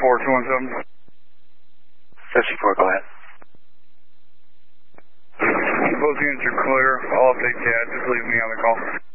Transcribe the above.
217. 54, go ahead. Both units are clear. I'll update Chad. Just leave me on the call.